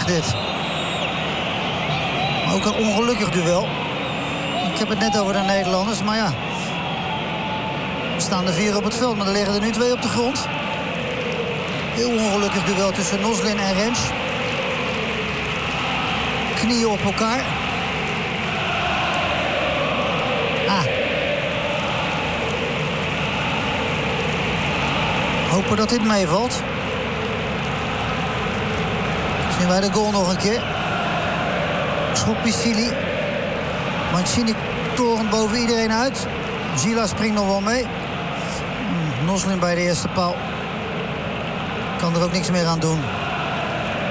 dit. Ook een ongelukkig duel. Ik heb het net over de Nederlanders, maar ja. Er staan er 4 op het veld, maar er liggen er nu 2 op de grond. Heel ongelukkig duel tussen Noslin en Rens. Knieën op elkaar. Hopen dat dit meevalt. Zien wij de goal nog een keer. Schop Piscili. Mancini torent boven iedereen uit. Zila springt nog wel mee. Noslin bij de eerste paal. Kan er ook niks meer aan doen.